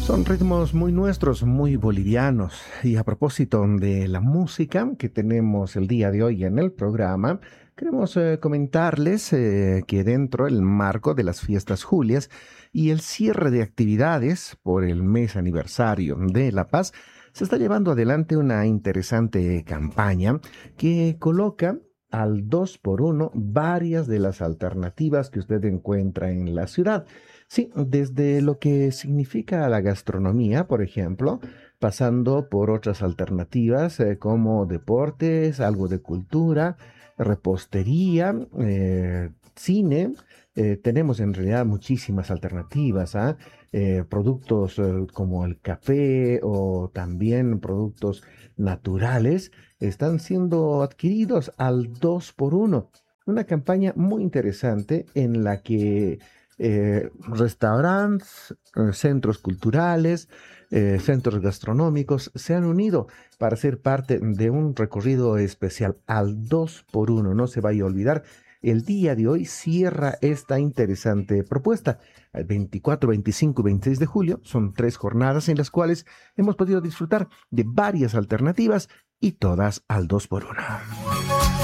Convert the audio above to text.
Son ritmos muy nuestros, muy bolivianos. Y a propósito de la música que tenemos el día de hoy en el programa, queremos comentarles que dentro del marco de las fiestas Julias y el cierre de actividades por el mes aniversario de La Paz, se está llevando adelante una interesante campaña que coloca al 2 por uno varias de las alternativas que usted encuentra en la ciudad. Sí, desde lo que significa la gastronomía, por ejemplo, pasando por otras alternativas como deportes, algo de cultura, repostería, cine. Tenemos en realidad muchísimas alternativas, ¿ah? Productos como el café o también productos naturales están siendo adquiridos al 2 por uno. Una campaña muy interesante en la que restaurantes, centros culturales, centros gastronómicos se han unido para ser parte de un recorrido especial al 2 por uno. No se vaya a olvidar, el día de hoy cierra esta interesante propuesta. El 24, 25 y 26 de julio son 3 jornadas en las cuales hemos podido disfrutar de varias alternativas y todas al 2 por uno.